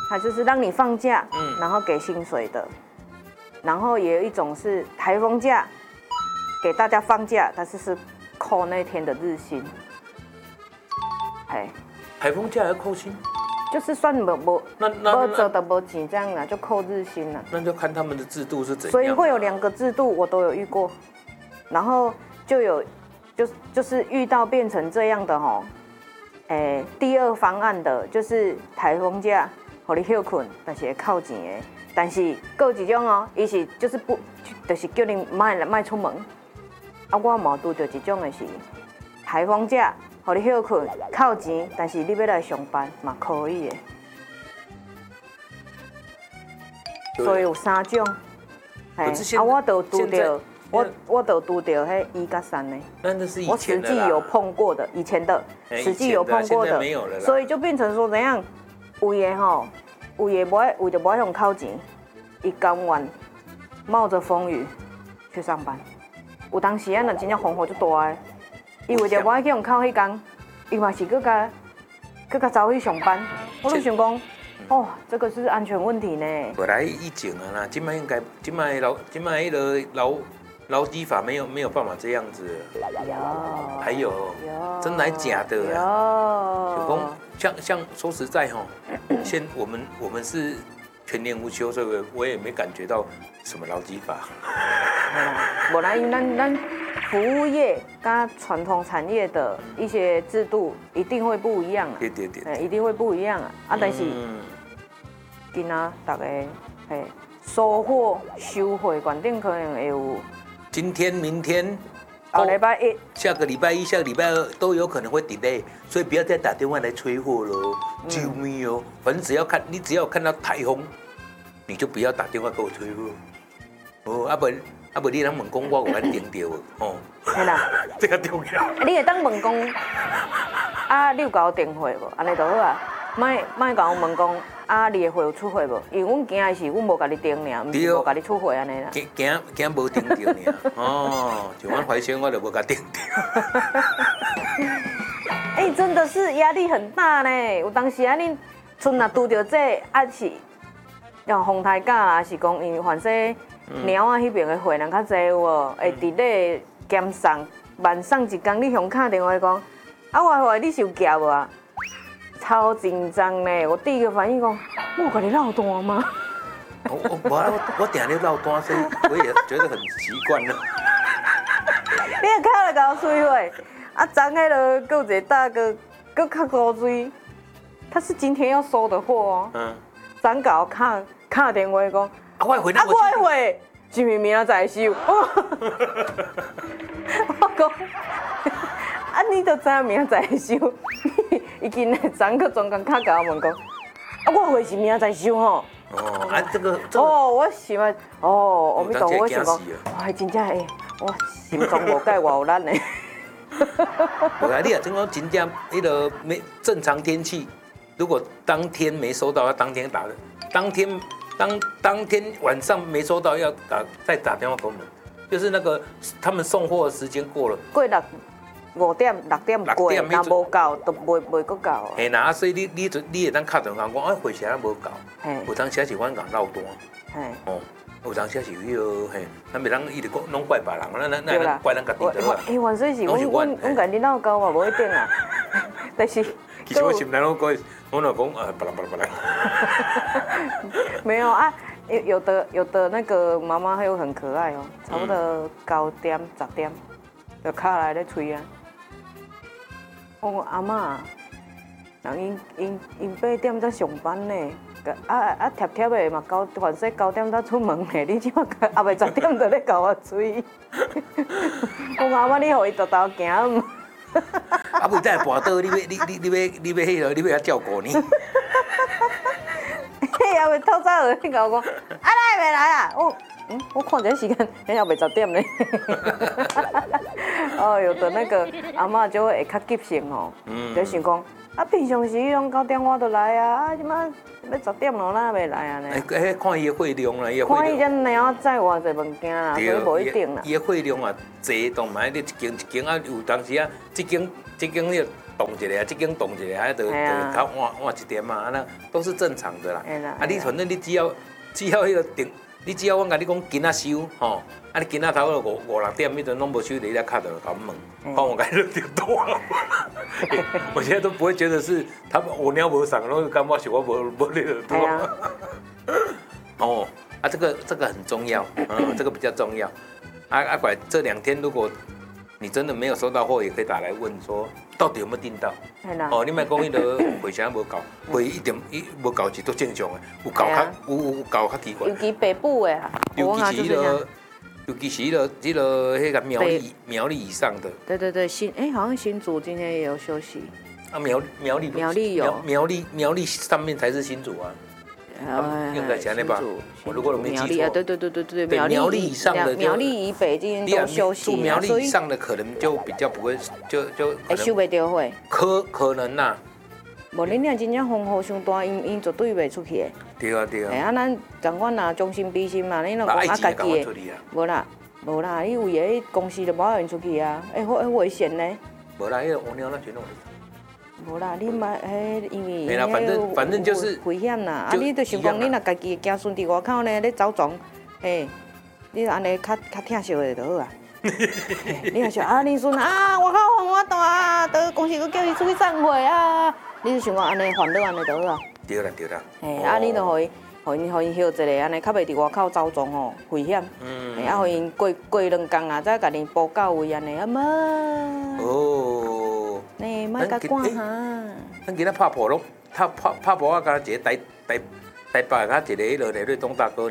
它就是让你放假，然后给薪水的。然后也有一种是台风假，给大家放假，但是扣那天的日薪。哎， 台风假还要扣薪？ 就是算没折的没钱这样啦，就扣日薪了。 那就看他们的制度是怎样。 所以会有2个制度，我都有遇过，然后就有就是遇到变成这样的吼，第2方案的就是台风假，让你休困，但是会扣钱的。但是还有一种哦，伊是就是不，就是叫你卖出门。啊，我冇拄到一种的是台风假，让你休困，扣钱，但是你要来上班嘛可以的。所以有3种。我都拄到，我都拄到迄1甲3的。 那是以前的啦。 我实际有碰过的，以前的，实际有碰过的，所以就变成说怎样，有的吼。为着不爱用扣钱，伊甘愿冒着风雨去上班。有当时啊，那真正风雨就大的，伊为着不爱去用扣迄天，伊嘛是搁加早去上班。我就想讲，哦，这个是安全问题呢。 本来以前啊啦，今麦迄个劳基法没有办法这样子。还有真来假的。像说实在哈，我们是全年无休，所以我也没感觉到什么劳基法。 无啦，因咱服务业跟传统产业的一些制度一定会不一样啊。对，一定会不一样啊。但是今仔大家收货收货，肯定可能会有。今天、明天。 下个礼拜1、下个礼拜2都有可能会 delay， 所以不要再打电话来催货喽，救命哦！反正只要看到台风，你就不要打电话给我催货。哦，不你当问讲我有安订到哦。 是啦， 这个重要。 你会当问讲，你有甲我订货无？安尼就好啊。莫甲我问讲，你的货有出货无？因为阮惊的是阮无甲你订尔，毋是无甲你出货安尼啦。 惊无订到尔。哦，像阮怀轩我就无甲订到。 真的是压力很大呢。有当时啊，恁村若拄到这，是用风台假啦，是讲因为反正鸟啊迄边的货人较济有无？会伫减送，慢送1天，你向打电话讲，我话你是有寄无啊？超紧张呢！我第一个反应讲，我跟你落单吗？ 我定咧落单，所以我也觉得很习惯了。 你也卡了搞水货，昨个了，还有一个大哥，更较高水，他是今天要收的货哦。昨搞卡电话讲， 我的货是明明仔载收。我讲。你都知影明仔载收，伊今日昨个专工卡甲我问讲，我货是明仔载收吼。 这个我想啊，阿弥陀佛，我想讲，真正我心中无介偌有力呢。 无啊，你啊，真正迄个正常天气，如果当天没收到，要当天打的，当天晚上没收到，要再打电话给我们，就是那个他们送货的时间过了。 过5点、6点过，若无够，都袂搁够。 嘿啦，所以你会当敲电话讲，货是无够，有当时是阮讲落单，有当时是迄个嘿，咱袂当一直讲拢怪别人，咱怪咱家己对啦。 反正是阮甲你闹交嘛，无一定啊。但是其实我心内拢讲，我老讲巴拉。 没有啊，有的那个妈妈又很可爱哦，差不多9点、10点就敲来咧催啊。我讲阿嬷，人因8点才上班呢，贴的嘛反正9点才出门呢，你即马后尾10点就咧甲我催。我讲阿嬷，你互伊豆豆行。 不再跋倒，你要遐照顾呢？ 嘿，后尾透早就你甲我讲，来未来啊？我看这时间，后尾10点呢。有的那个阿嬷就会较急性哦，就想讲平常时拢9点我就来啊，即马要10点咯，哪未来啊呢？ 看伊的货量啦， 看伊只猫载偌济物件啦，所以无一定啦。 伊的货量啊，济，当然你一间有当时啊，这间迄动一下，这间动一下，还得较换一点嘛，那都是正常的啦。啊，你反正你只要迄个定，你只要我甲你讲今仔收吼，啊你今仔头五六点迄阵拢无收，你来卡就甲我问，看我该认得多。我现在都不会觉得是他们我鸟无上，拢感觉是我无认得多。哦，啊这个很重要，这个比较重要。拐这2天如果你真的没有收到货，也可以打来问说到底有没有订到。哦，你莫讲迄个货啥无到，货一点无到是都正常的，有到有到较奇怪。 尤其北部的， 尤其是迄个迄个苗栗以上的。 对，好像新竹今天也有休息。 啊，苗栗有苗栗上面才是新竹啊。应该是那吧？我如果没记错， 对， 苗栗以上的苗栗以北今天都休息， 住苗栗以上的可能就比较不会，就收不到货。 可能呐。 无恁俩真正风雨伤大，因绝对袂出去的。 对啊。 啊，咱同款啊，将心比心嘛，恁若讲啊家己的，无啦，你为个公司就无法运出去啊，危险呢。 无啦，迄个乌鸟那全拢。 无啦，你嘛因为没啦，反正就是危险啦。啊，你就想讲，你若家己的子孙伫外口呢，咧走庄，你安尼较疼惜的就好啊。你若想啊，恁孙啊，外口风我大，倒公司佫叫伊出去送货啊，你就想讲安尼烦恼安尼就好啊。 对啦。 啊，你就互伊休一下，安尼较袂伫外口走庄吼，危险。啊，互因过2工啊，再甲你补到位安尼啊嘛。哦。莫甲赶哈。 咱今仔拍破拢，拍破啊，甲一个台北甲一个迄落咧东大哥尔。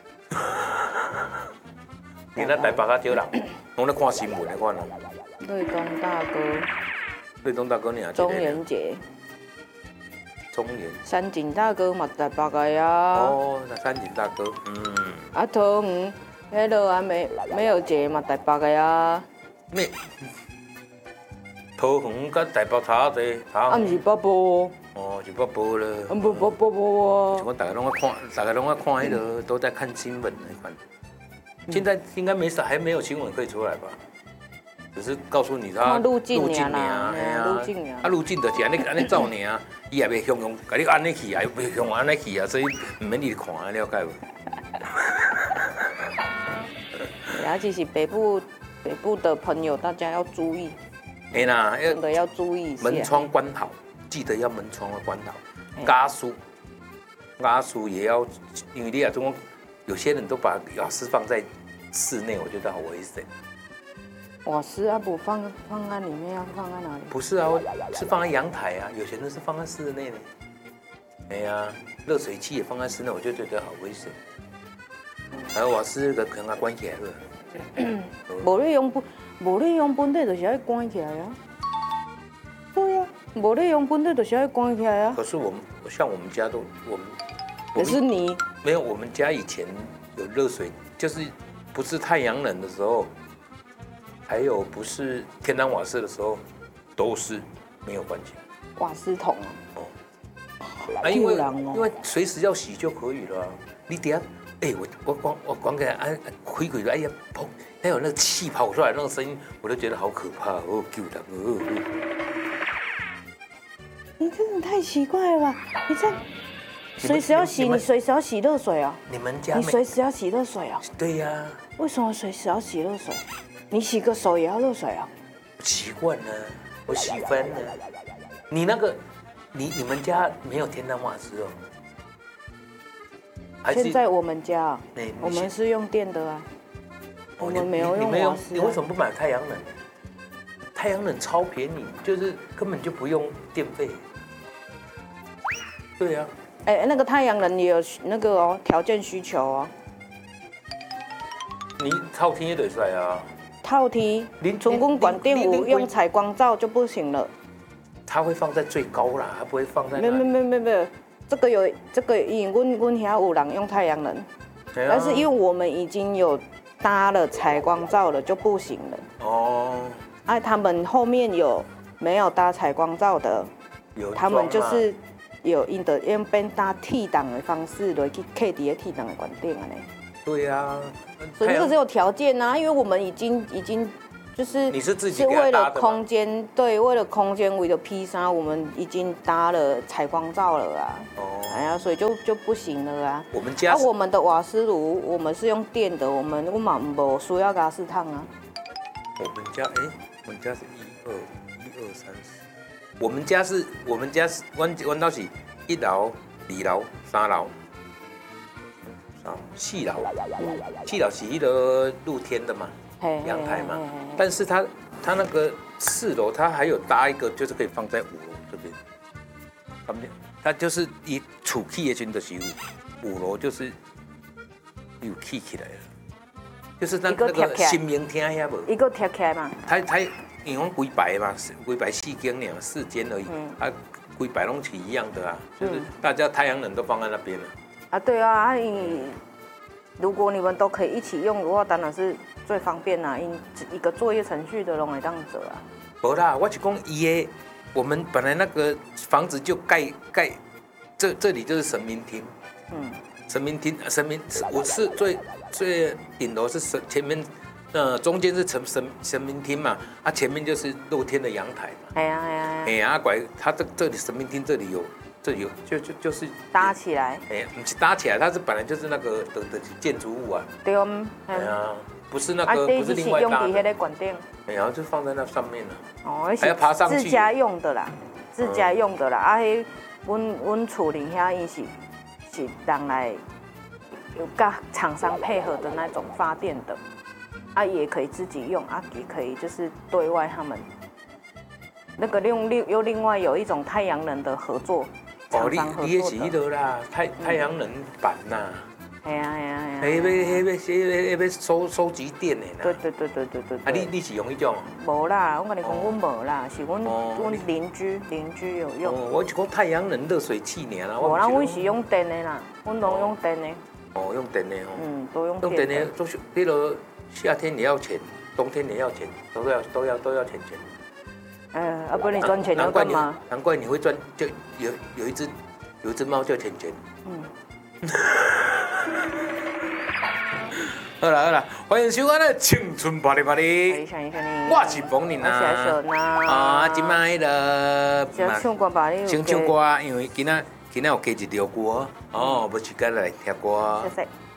今仔台北较少人，拢咧看新闻咧看啦。 瑞东大哥。 瑞东大哥尔。 中元节。 中元。 三井大哥嘛台北个啊。 哦，三井大哥， 啊，桃园迄落啊没有节嘛台北个啊。 咩？桃园甲台北差济， 啊，毋是北部哦，是北部了。 不哦。 像我大家拢在看迄个，都在看新闻那款。现在应该还没有新闻可以出来吧？只是告诉你他路径啊，路径就是安尼走尔，伊也袂向用，甲你安尼去啊，袂向安尼去啊，所以唔免你看，了解无？ 而且是北部的朋友，大家要注意。真的要注意一下。 门窗关好，记得要门窗要关好。家书也要，因为你啊，中有些人都把瓦斯放在室内，我觉得好危险。 瓦斯啊，不放在里面，要放在哪里？ 不是啊，是放在阳台啊，有些人是放在室内的。哎呀，热水器也放在室内，我就觉得好危险。还有瓦斯可能要关起来了。无你用本体就是要关起来啊。对啊，无你用本体就是要关起来啊。可是像我们家都可是你没有，我们家以前有热水，就是不是太阳能的时候，还有不是天然瓦斯的时候，都是没有关起来。瓦斯桶哦。啊，因为随时要洗就可以了。你等下，我关起来，开了，哎呀，砰！还有那个气跑出来那个声音，我都觉得好可怕哦！救人！你真的太奇怪了吧？你这样随时要洗，你随时要洗热水啊？你们家你随时要洗热水啊？对呀。为什么随时要洗热水？你洗个手也要热水啊？习惯了，我习惯了。你那个，你们家没有天然瓦斯哦？现在我们家，我们是用电的啊。我们没有用瓦斯。你为什么不买太阳能？太阳能超便宜，就是根本就不用电费。对啊。那个太阳能也有那个哦，条件需求哦。你透天就出来啊。透天，纯管管电舞用采光罩就不行了。它会放在最高啦，它不会放在。没有，这个因为阮遐有人用太阳能，但是因为我们已经有搭了采光罩了，就不行了。哦。他们后面有没有搭采光罩的？有。他们就是有用变搭替档的方式来去克伫个替档的管电啊呢。对啊。所以那个是有条件啊，因为我们已经就是你是自己是为了给它搭的吗空间，对，为了空间，为了披萨，我们已经搭了采光罩了啊。 哦， 哎呀，所以就不行了啊。 我们家我们的瓦斯炉我们是用电的，我们没需要加4趟啊。 我们家是1、2、3、4。我们家是，阮到是1楼、2楼、3楼、4楼，4楼是一个露天的嘛，阳台嘛。但是它那个4楼，它还有搭一个，就是可以放在5楼这边。它就是以储气的时候就是5楼就是有气起来了。就是那个新明厅遐无， 一个贴起来嘛。 它因为规排嘛，规排4间4间而已，规排拢是一样的啊，就是大家太阳能都放在那边了。 啊，对啊，如果你们都可以一起用的话，当然是最方便啦，一个作业程序的拢会当做啊。 无啦，我是讲我们本来那个房子就盖，这里就是神明厅，神明我是最顶楼是前面，中间是神明厅嘛，前面就是露天的阳台嘛。哎呀，拐它这里神明厅这里有就是搭起来。 不是搭起来，它是本来就是那个的建筑物啊。 对哦。哎呀，不是那个不是另外搭的。 用在那个管顶。 然后就放在那上面了。 哦， 还要爬上去。 自家用的啦，自家用的啦。迄阮厝里遐伊是人来有跟厂商配合的那种发电的，也可以自己用，也可以就是对外他们那个又另外有一种太阳能的合作，厂商合作的。 你也是迄个啦，太阳能板呐。 哎呀。 要收集电的啦。 对。 你是用迄种？ 无啦，我跟你讲，阮无啦，是阮邻居有用。 我是讲太阳能热水器尔啦。 无啦，阮是用电的啦，阮拢用电的。 用电的都用电的。 都是那个夏天也要钱，冬天也要钱，都要钱。 不然你赚钱要干嘛？ 难怪你会赚，就有一只猫叫钱。好啦，欢迎收看《青春巴黎巴黎》，我是冯宁啊。今摆了， 唱歌吧， 先唱歌，因为今仔有加一条歌，要时间来听歌。 谢谢。